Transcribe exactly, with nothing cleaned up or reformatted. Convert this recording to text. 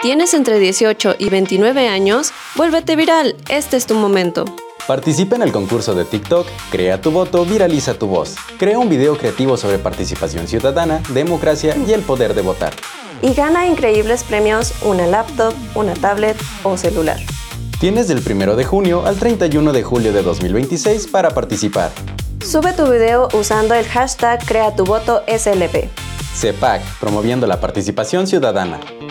¿Tienes entre dieciocho y veintinueve años? ¡Vuélvete viral! Este es tu momento. Participa en el concurso de TikTok Crea tu voto, viraliza tu voz. Crea un video creativo sobre participación ciudadana, democracia y el poder de votar. Y gana increíbles premios, una laptop, una tablet o celular. Tienes del primero de junio al treinta y uno de julio de dos mil veintiséis para participar. Sube tu video usando el hashtag Crea tu voto S L P. C E P A C, promoviendo la participación ciudadana.